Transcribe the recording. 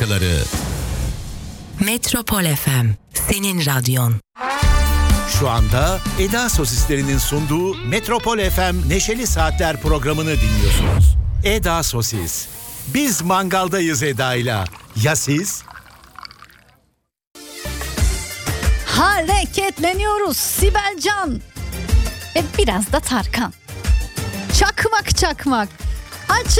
şarkıları. Metropol FM, senin radyon. Şu anda Eda Sosislerinin sunduğu Metropol FM Neşeli Saatler programını dinliyorsunuz. Eda Sosis. Biz mangaldayız Eda'yla. Ya siz? Hareketleniyoruz Sibel Can. Biraz da Tarkan. Çakmak çakmak. Aç